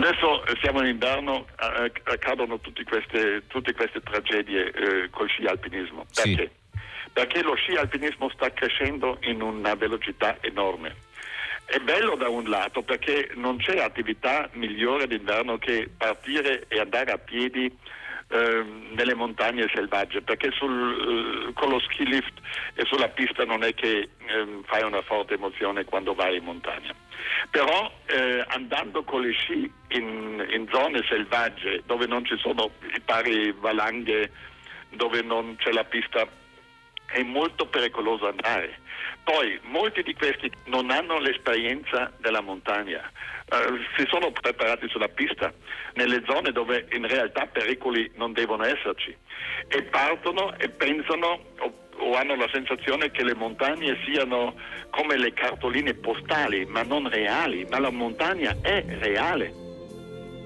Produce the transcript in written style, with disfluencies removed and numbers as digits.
Adesso siamo in inverno, accadono tutte queste tragedie col sci alpinismo. Perché? Sì. Perché lo sci alpinismo sta crescendo in una velocità enorme. È bello da un lato perché non c'è attività migliore d'inverno che partire e andare a piedi nelle montagne selvagge, perché con lo ski lift e sulla pista non è che fai una forte emozione quando vai in montagna. Però andando con le sci in zone selvagge dove non ci sono i pari valanghe, dove non c'è la pista, è molto pericoloso andare. Poi molti di questi non hanno l'esperienza della montagna, si sono preparati sulla pista nelle zone dove in realtà pericoli non devono esserci, e partono e pensano o hanno la sensazione che le montagne siano come le cartoline postali, ma non reali. Ma la montagna è reale.